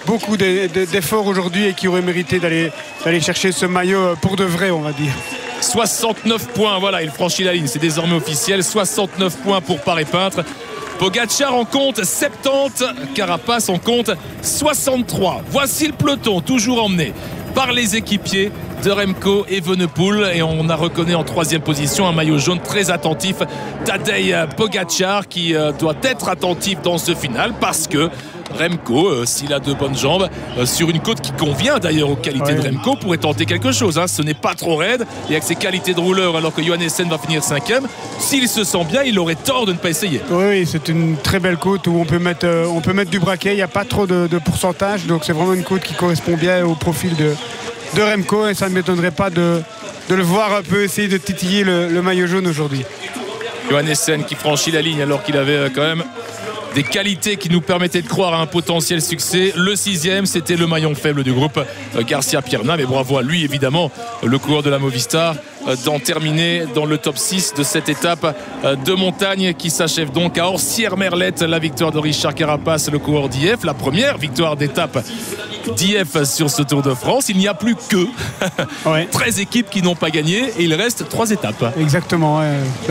beaucoup d'efforts aujourd'hui et qui aurait mérité d'aller chercher ce maillot pour de vrai, on va dire. 69 points, voilà, il franchit la ligne, c'est désormais officiel. 69 points pour Paré-Peintre. Pogacar en compte 70, Carapaz en compte 63. Voici le peloton, toujours emmené par les équipiers de Remco Evenepoel, et on a reconnu en 3e position un maillot jaune très attentif, Tadej Pogacar, qui doit être attentif dans ce final parce que Remco, s'il a de bonnes jambes, sur une côte qui convient d'ailleurs aux qualités de Remco, pourrait tenter quelque chose. Ce n'est pas trop raide, et avec ses qualités de rouleur, alors que Johannesen va finir 5e, s'il se sent bien, il aurait tort de ne pas essayer. Oui, c'est une très belle côte où on peut mettre du braquet, il n'y a pas trop de pourcentage, donc c'est vraiment une côte qui correspond bien au profil de Remco, et ça ne m'étonnerait pas de le voir un peu essayer de titiller le maillot jaune aujourd'hui. Johannesen qui franchit la ligne alors qu'il avait quand même des qualités qui nous permettaient de croire à un potentiel succès. Le 6e, c'était le maillon faible du groupe, Garcia Pierna, mais bravo à lui évidemment, le coureur de la Movistar, d'en terminer dans le top 6 de cette étape de montagne qui s'achève donc à Orsières-Merlette. La victoire de Richard Carapaz, le coureur d'IF, la première victoire d'étape d'IF sur ce Tour de France. Il n'y a plus que 13 équipes qui n'ont pas gagné, et il reste 3 étapes. Exactement,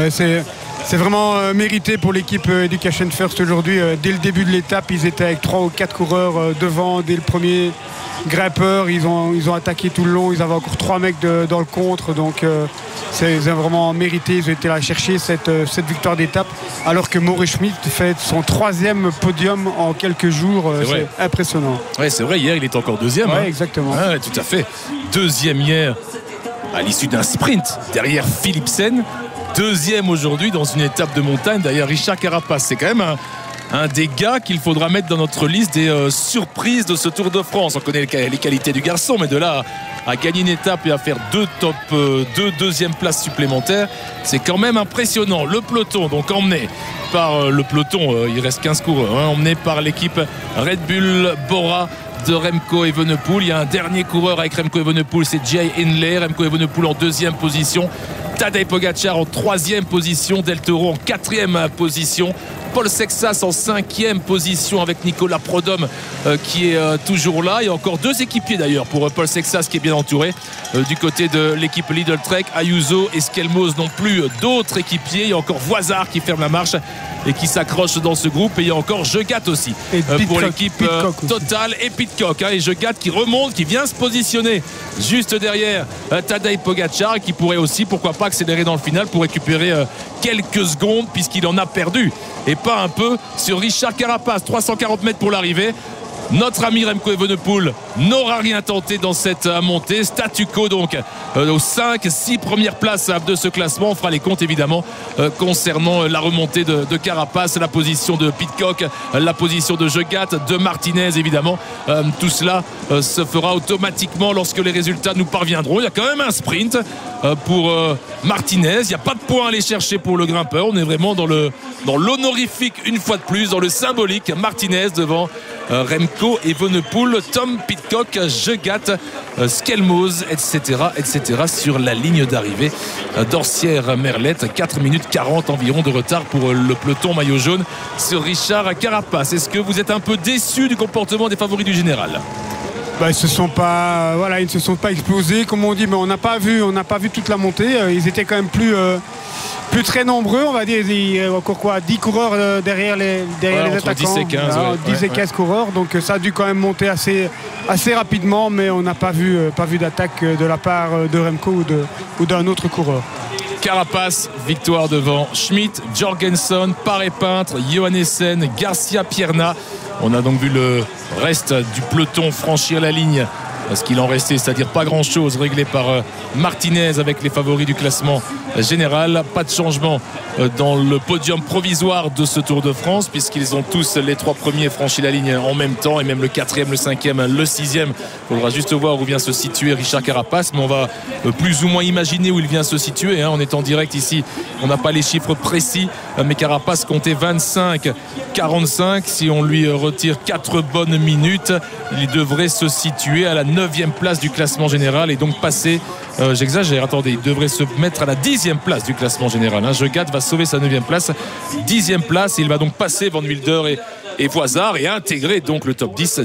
c'est vraiment mérité pour l'équipe Education First aujourd'hui. Dès le début de l'étape, ils étaient avec 3 ou 4 coureurs devant. Dès le premier grimpeur, ils ont attaqué tout le long. Ils avaient encore 3 mecs dans le contre. Donc c'est vraiment mérité. Ils ont été là chercher cette victoire d'étape. Alors que Maurice Schmitt fait son 3e podium en quelques jours. C'est impressionnant. Oui, c'est vrai. Hier, il était encore 2e. Oui, exactement. Ouais, tout à fait. 2e hier à l'issue d'un sprint derrière Philipsen. 2e aujourd'hui dans une étape de montagne derrière Richard Carapaz. C'est quand même un des gars qu'il faudra mettre dans notre liste des surprises de ce Tour de France. On connaît les qualités du garçon, mais de là à gagner une étape et à faire 2 deuxième places supplémentaires, c'est quand même impressionnant. Le peloton donc emmené par le peloton, il reste 15 coureurs, emmené par l'équipe Red Bull Bora de Remco Evenepoel. Il y a un dernier coureur avec Remco Evenepoel, c'est Jay Hindley. Remco Evenepoel en 2e position, Tadej Pogacar en 3e position, Del Toro en 4e position, Paul Sexas en 5e position avec Nicolas Prodhomme qui est toujours là. Il y a encore 2 équipiers d'ailleurs pour Paul Sexas qui est bien entouré. Du côté de l'équipe Lidl Trek, Ayuso et Skelmos n'ont plus d'autres équipiers. Il y a encore Voisard qui ferme la marche et qui s'accroche dans ce groupe, et il y a encore Jegat aussi pour l'équipe Total, et Pidcock, et Jegat qui remonte, qui vient se positionner juste derrière Tadej Pogacar, qui pourrait aussi, pourquoi pas, accélérer dans le final pour récupérer quelques secondes, puisqu'il en a perdu et pas un peu sur Richard Carapaz. 340 mètres pour l'arrivée. Notre ami Remco Evenepoel n'aura rien tenté dans cette montée. Statu quo donc aux 5-6 premières places de ce classement. On fera les comptes évidemment concernant la remontée de Carapaz, la position de Pidcock, la position de Jegat, de Martinez évidemment. Tout cela se fera automatiquement lorsque les résultats nous parviendront. Il y a quand même un sprint pour Martinez. Il n'y a pas de points à aller chercher pour le grimpeur. On est vraiment dans l'honorifique une fois de plus, dans le symbolique. Martinez devant Remco Evenepoel, Tom Pidcock, Jegat, Skelmos, etc. sur la ligne d'arrivée d'Orsières-Merlette. 4 minutes 40 environ de retard pour le peloton maillot jaune sur Richard Carapaz. Est-ce que vous êtes un peu déçu du comportement des favoris du général ? Ils ne se sont pas explosés comme on dit, mais on n'a pas vu toute la montée. Ils étaient quand même plus très nombreux, on va dire. Il y a encore 10 coureurs derrière les attaquants, 10 et 15, 10 et 15 coureurs, donc ça a dû quand même monter assez rapidement, mais on n'a pas vu d'attaque de la part de Remco ou d'un autre coureur. Carapaz, victoire devant Schmitt, Jorgensen, Paré-Peintre, Johannesen, Garcia Pierna. On a donc vu le reste du peloton franchir la ligne. Ce qu'il en restait, c'est-à-dire pas grand-chose, réglé par Martinez avec les favoris du classement général. Pas de changement dans le podium provisoire de ce Tour de France, puisqu'ils ont tous, les 3 premiers, franchi la ligne en même temps, et même le 4e, le 5e, le 6e. Il faudra juste voir où vient se situer Richard Carapaz, mais on va plus ou moins imaginer où il vient se situer. On est en direct ici, on n'a pas les chiffres précis, mais Carapaz comptait 25-45. Si on lui retire 4 bonnes minutes, il devrait se situer à la 9e place du classement général, et donc passer, j'exagère, attendez, il devrait se mettre à la 10e place du classement général. Jegat va sauver sa 9e place, 10e place, et il va donc passer Van Wilder et Voisard et intégrer donc le top 10